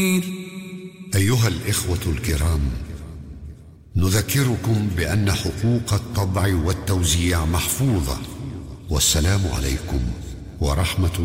أيها الإخوة الكرام، نذكركم بأن حقوق الطبع والتوزيع محفوظة. والسلام عليكم ورحمة الله